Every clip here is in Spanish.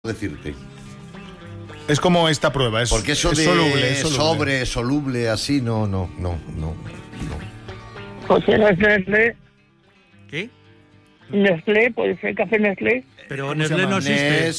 decirte. Es como esta prueba, porque eso es de soluble. soluble, así, no. José, ¿no es Nestlé? ¿Qué? ¿Nestlé? ¿Puede ser café Nestlé? Pero Nestlé no existe.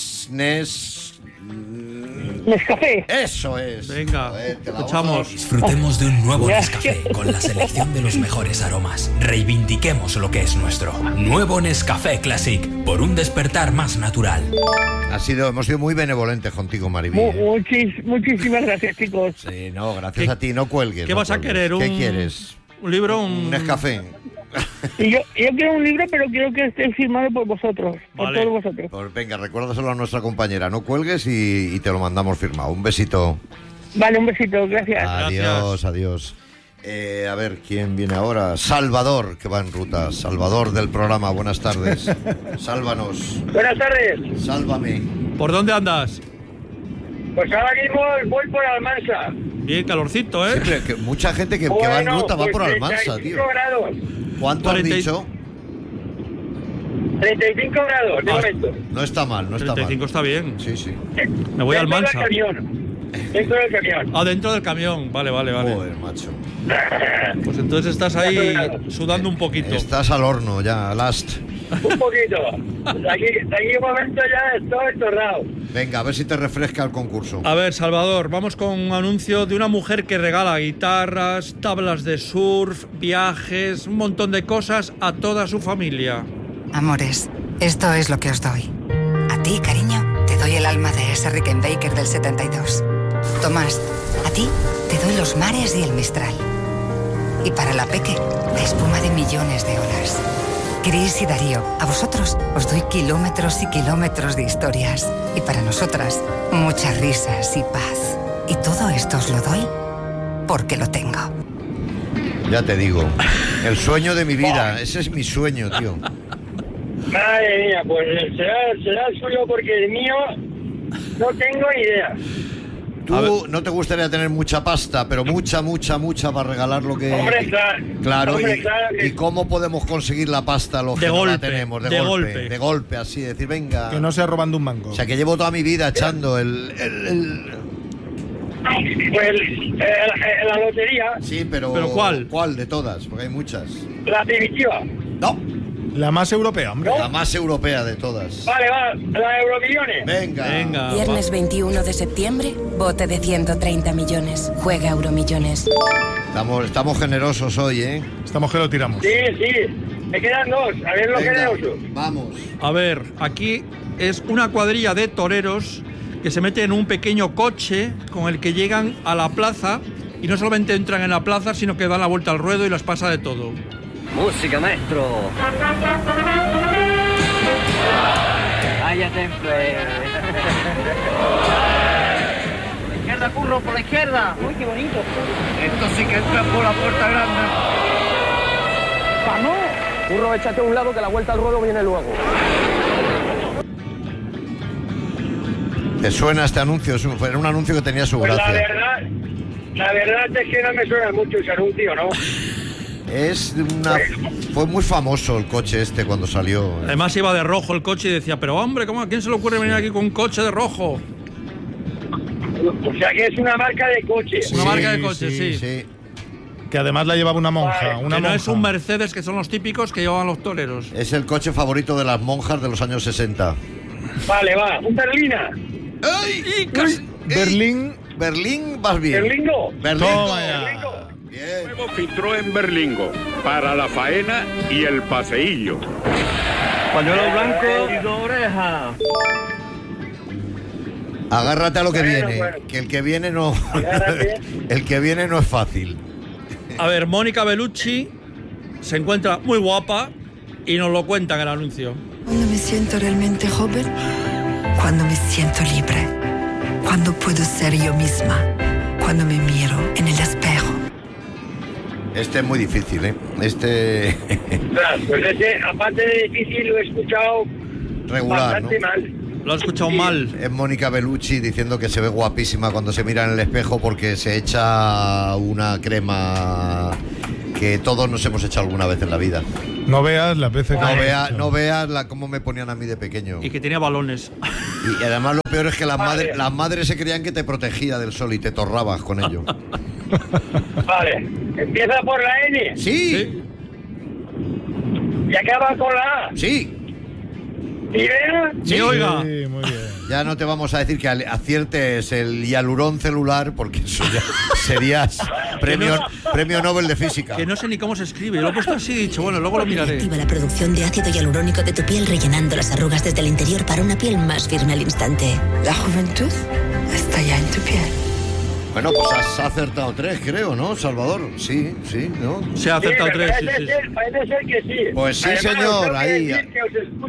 ¿Nescafé? Eso es. Venga, escuchamos. Disfrutemos de un nuevo Nescafé con la selección de los mejores aromas. Reivindiquemos lo que es nuestro. Nuevo Nescafé Classic, por un despertar más natural. Hemos sido muy benevolentes contigo, Maribí. Muchísimas gracias, chicos. Sí, no, gracias a ti, no cuelgues. ¿Qué vas a querer? ¿Qué quieres? ¿Un libro? Un Nescafé. Y yo quiero un libro, pero quiero que esté firmado por vosotros, por todos vosotros. Pues venga, recuérdaselo a nuestra compañera, no cuelgues y te lo mandamos firmado. Un besito. Vale, un besito, gracias. Adiós. A ver, ¿quién viene ahora? Salvador, que va en ruta. Salvador del programa, buenas tardes. Sálvanos. Buenas tardes. Sálvame. ¿Por dónde andas? Pues ahora mismo voy por Almansa. Bien, calorcito, ¿eh? Siempre, que mucha gente que va en ruta va por Almansa, tío. 35 grados. ¿Cuánto has dicho? 35 grados, de momento. No está mal, no está 35 mal. está bien. Sí. Me voy al Almansa. Dentro del camión. Ah, dentro del camión. Vale. Joder, macho. Pues entonces estás ahí sudando un poquito. Estás al horno ya, last. Un poquito. De aquí un momento ya estoy torrado. Venga, a ver si te refresca el concurso. A ver, Salvador, vamos con un anuncio de una mujer que regala guitarras, tablas de surf, viajes, un montón de cosas a toda su familia. Amores, esto es lo que os doy. A ti, cariño, te doy el alma de ese Rickenbacker del 72. Tomás, a ti te doy los mares y el Mistral. Y para la Peque, la espuma de millones de olas. Cris y Darío, a vosotros os doy kilómetros y kilómetros de historias. Y para nosotras, muchas risas y paz. Y todo esto os lo doy porque lo tengo. Ya te digo, el sueño de mi vida, ese es mi sueño, tío. Madre mía, pues será el suyo porque el mío no tengo ni idea. Tú no te gustaría tener mucha pasta, pero mucha para regalar lo que... Hombre, claro. ¿Y cómo podemos conseguir la pasta los que no la tenemos? De golpe, así, decir, venga... Que no sea robando un mango. O sea, que llevo toda mi vida echando Pues la lotería. Sí, pero ¿cuál? ¿Cuál de todas? Porque hay muchas. La primitiva. No. La más europea, hombre. La más europea de todas. Vale, la Euromillones. Venga. Viernes 21 de septiembre, bote de 130 millones. Juega Euromillones. Estamos generosos hoy, ¿eh? Estamos que lo tiramos. Sí. Me quedan dos. A ver lo generoso. Vamos. A ver, aquí es una cuadrilla de toreros que se meten en un pequeño coche con el que llegan a la plaza y no solamente entran en la plaza, sino que dan la vuelta al ruedo y las pasa de todo. Música, maestro. Cállate, Por la izquierda, Curro, por la izquierda. Uy, qué bonito. Esto sí que entra por la puerta grande. ¡Vamos! Curro, échate a un lado que la vuelta al ruedo viene luego. ¿Te suena este anuncio? Era un anuncio que tenía su Pues gracia. La verdad es que no me suena mucho ese anuncio, ¿no? Fue muy famoso el coche este cuando salió. Además iba de rojo el coche y decía, pero hombre, ¿a quién se le ocurre venir aquí con un coche de rojo? O sea que es una marca de coche. Una marca de coche, sí. Que además la llevaba una monja. Que no es un Mercedes, que son los típicos que llevaban los toreros. Es el coche favorito de las monjas de los años 60. Vale, un Berlina. ¡Ay! Berlín, vas bien. Berlingo. Berlingo. Bien. Nuevo Citroën Berlingo para la faena y el paseillo. Pañuelo blanco y dos orejas. Agárrate a lo que viene, que el que viene no es fácil. A ver, Mónica Bellucci se encuentra muy guapa y nos lo cuenta en el anuncio. Cuando me siento realmente joven, cuando me siento libre, cuando puedo ser yo misma, cuando me miro en el espejo. Este es muy difícil, ¿eh? Pues aparte de difícil, lo he escuchado regular, bastante mal. Lo he escuchado mal. Es Mónica Bellucci diciendo que se ve guapísima cuando se mira en el espejo porque se echa una crema que todos nos hemos echado alguna vez en la vida. No veas las veces que... No veas cómo me ponían a mí de pequeño. Y que tenía balones. Y además lo peor es que las madres se creían que te protegía del sol y te torrabas con ello. Vale. ¿Empieza por la N? Sí. ¿Y acaba con la A? Sí. ¿Idea? Sí, oiga. Sí, muy bien. Ya no te vamos a decir que aciertes el hialurón celular, porque eso ya serías premio Nobel de Física. Que no sé ni cómo se escribe. Lo he puesto así y he dicho, bueno, luego lo miraré. Activa la producción de ácido hialurónico de tu piel, rellenando las arrugas desde el interior para una piel más firme al instante. La juventud está ya en tu piel. Bueno, pues has acertado 3, creo, ¿no, Salvador? Sí, ¿no? Se ha acertado 3, sí. Parece ser que sí. Pues sí, Además, señor, tengo que ahí. decir que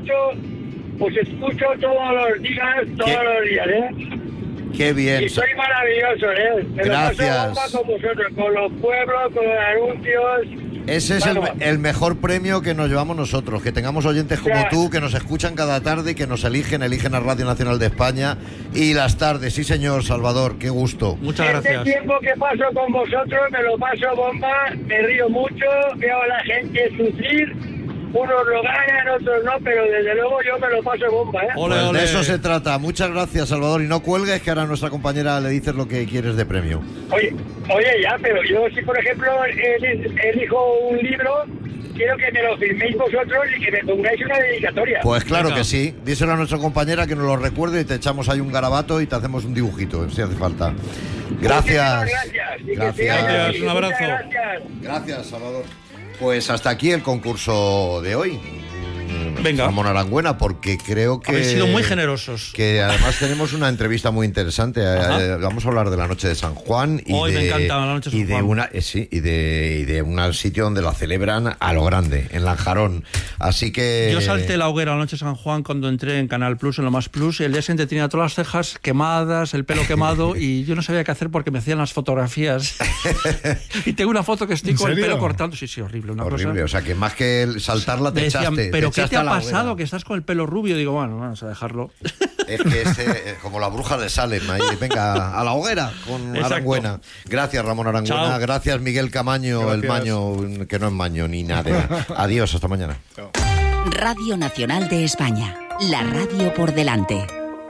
os escucho todos los días, ¿eh? Qué bien. Y soy maravilloso, ¿eh? Me Gracias. lo paso bomba con vosotros, con los pueblos, con los anuncios. Ese es el mejor premio que nos llevamos nosotros, que tengamos oyentes como tú, que nos escuchan cada tarde y que nos eligen a Radio Nacional de España y las tardes. Sí, señor Salvador, qué gusto. Muchas gracias. Este tiempo que paso con vosotros me lo paso bomba, me río mucho, veo a la gente sufrir. Unos lo ganan, otros no, pero desde luego yo me lo paso bomba, ¿eh? Pues de eso se trata. Muchas gracias, Salvador. Y no cuelgues, que ahora a nuestra compañera le dices lo que quieres de premio. Oye, ya, pero yo si por ejemplo elijo un libro, quiero que me lo firméis vosotros y que me pongáis una dedicatoria. Pues claro que sí. Díselo a nuestra compañera que nos lo recuerde y te echamos ahí un garabato y te hacemos un dibujito, si hace falta. Gracias. Gracias. Un abrazo. Gracias, Salvador. Pues hasta aquí el concurso de hoy. Venga. Ramón Arangüena, porque creo que... Habéis sido muy generosos. Que además tenemos una entrevista muy interesante. Vamos a hablar de la noche de San Juan. Me encanta la noche de San Juan. Y de un sitio donde la celebran a lo grande, en Lanjarón. Así que... Yo salté la hoguera la noche de San Juan cuando entré en Canal Plus, en Lo Más Plus, y el día siguiente tenía todas las cejas quemadas, el pelo quemado, y yo no sabía qué hacer porque me hacían las fotografías. Y tengo una foto que estoy con el pelo cortando. Sí, horrible. Horrible, o sea que más que saltarla te echaste. ¿Pero qué te ha pasado? Que estás con el pelo rubio. Digo, bueno, vamos a dejarlo. Es que como la bruja de Salem, ahí, venga, a la hoguera con Arangüena. Gracias, Ramón Arangüena. Chao. Gracias, Miguel Camaño, el Maño, que no es Maño ni nada. Adiós, hasta mañana. Chao. Radio Nacional de España, la radio por delante.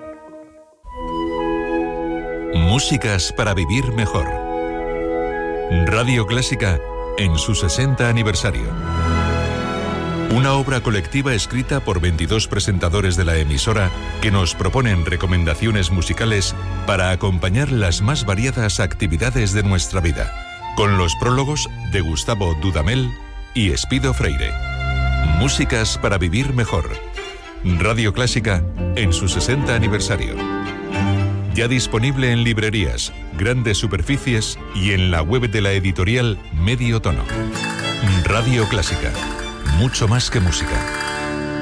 Músicas para vivir mejor. Radio Clásica en su 60 aniversario. Una obra colectiva escrita por 22 presentadores de la emisora que nos proponen recomendaciones musicales para acompañar las más variadas actividades de nuestra vida, con los prólogos de Gustavo Dudamel y Espido Freire. Músicas para vivir mejor. Radio Clásica en su 60 aniversario. Ya disponible en librerías, grandes superficies y en la web de la editorial Medio Tono. Radio Clásica. Mucho más que música.